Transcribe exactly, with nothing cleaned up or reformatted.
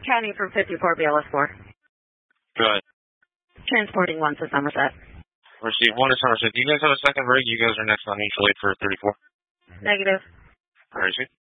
Counting from fifty-four B L S four. Go ahead. Transporting one to Somerset. Receive one to Somerset. Do you guys have a second rig? You guys are next on mutual aid for thirty-four. Negative. All right, see.